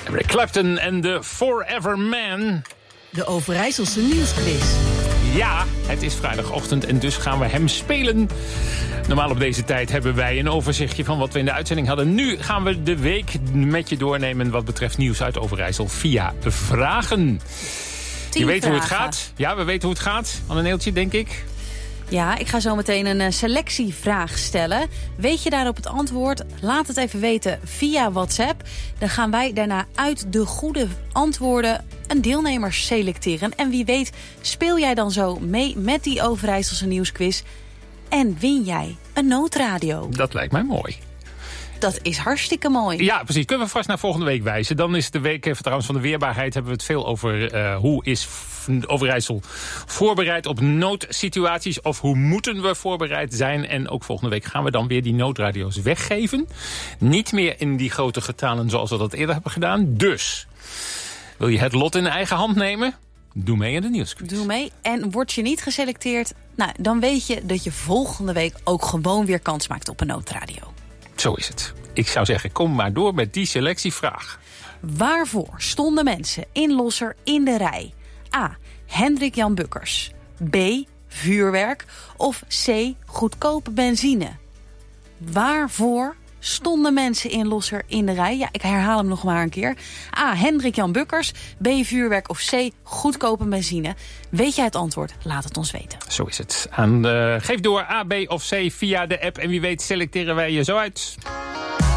Eric Clapton en de Forever Man. De Overijsselse nieuwsquiz. Ja, het is vrijdagochtend en dus gaan we hem spelen. Normaal op deze tijd hebben wij een overzichtje van wat we in de uitzending hadden. Nu gaan we de week met je doornemen wat betreft nieuws uit Overijssel via vragen. Je weet hoe het gaat. Ja, we weten hoe het gaat. Anneeltje, denk ik. Ja, ik ga zo meteen een selectievraag stellen. Weet je daarop het antwoord? Laat het even weten via WhatsApp. Dan gaan wij daarna uit de goede antwoorden een deelnemer selecteren. En wie weet speel jij dan zo mee met die Overijsselse nieuwsquiz. En win jij een noodradio. Dat lijkt mij mooi. Dat is hartstikke mooi. Ja, precies. Kunnen we vast naar volgende week wijzen. Dan is de week, trouwens van de weerbaarheid, hebben we het veel over hoe is Overijssel voorbereid op noodsituaties. Of hoe moeten we voorbereid zijn. En ook volgende week gaan we dan weer die noodradio's weggeven. Niet meer in die grote getalen zoals we dat eerder hebben gedaan. Dus, wil je het lot in eigen hand nemen? Doe mee in de nieuwsquiz. Doe mee. En word je niet geselecteerd, nou, dan weet je dat je volgende week ook gewoon weer kans maakt op een noodradio. Zo is het. Ik zou zeggen, kom maar door met die selectievraag. Waarvoor stonden mensen in Losser in de rij? A. Hendrik Jan Bukkers. B. Vuurwerk. Of C. Goedkope benzine. Waarvoor stonden mensen in Losser in de rij? Ja, ik herhaal hem nog maar een keer. A. Hendrik Jan Bukkers. B. Vuurwerk. Of C. Goedkope benzine. Weet jij het antwoord? Laat het ons weten. Zo is het. Geef door A, B of C via de app. En wie weet selecteren wij je zo uit.